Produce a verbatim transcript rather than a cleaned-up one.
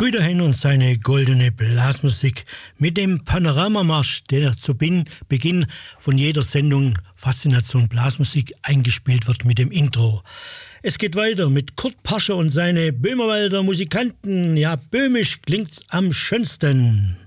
Brüderhen und seine goldene Blasmusik mit dem Panoramamarsch, der zu Beginn von jeder Sendung Faszination Blasmusik eingespielt wird mit dem Intro. Es geht weiter mit Kurt Pascher und seine Böhmerwalder Musikanten. Ja, böhmisch klingt's am schönsten.